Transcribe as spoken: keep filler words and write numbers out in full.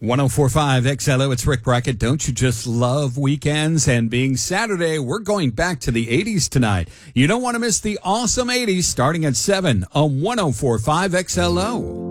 one oh four point five X L O, it's Rick Brackett. Don't you just love weekends? And being Saturday, we're going back to the eighties tonight. You don't want to miss the awesome eighties starting at seven on one oh four point five X L O.